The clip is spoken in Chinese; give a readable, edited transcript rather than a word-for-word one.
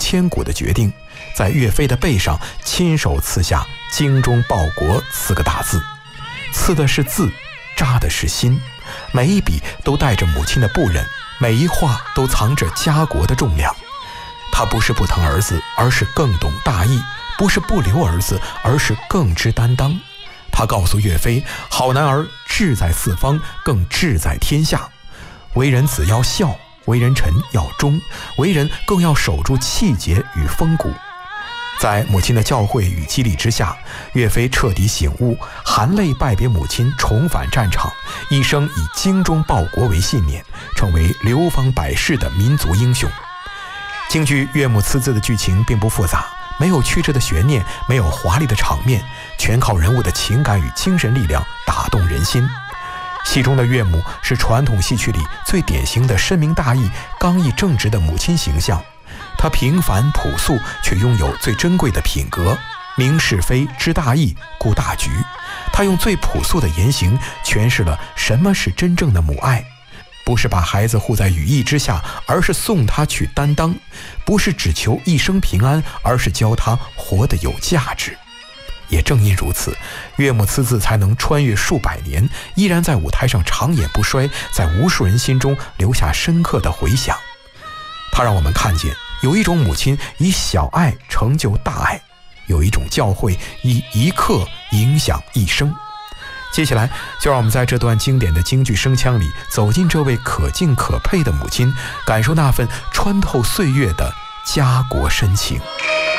千古的决定，在岳飞的背上亲手刺下“精忠报国”4个大字。刺的是字，扎的是心，每一笔都带着母亲的不忍，每一话都藏着家国的重量。他不是不疼儿子，而是更懂大义；不是不留儿子，而是更知担当。他告诉岳飞，好男儿志在四方，更志在天下。为人子要孝，为人臣要忠，为人更要守住气节与风骨。在母亲的教诲与激励之下，岳飞彻底醒悟，含泪拜别母亲，重返战场，一生以精忠报国为信念，成为流芳百世的民族英雄。京剧《岳母刺字》的剧情并不复杂，没有曲折的悬念，没有华丽的场面，全靠人物的情感与精神力量打动人心。戏中的岳母是传统戏曲里最典型的深明大义、刚毅正直的母亲形象。她平凡朴素，却拥有最珍贵的品格，明是非，知大义，顾大局。她用最朴素的言行诠释了什么是真正的母爱。不是把孩子护在羽翼之下，而是送他去担当；不是只求一生平安，而是教他活得有价值。也正因如此，岳母刺字才能穿越数百年，依然在舞台上长演不衰，在无数人心中留下深刻的回响。它让我们看见，有一种母亲以小爱成就大爱，有一种教诲以一刻影响一生。接下来就让我们在这段经典的京剧声腔里，走进这位可敬可佩的母亲，感受那份穿透岁月的家国深情。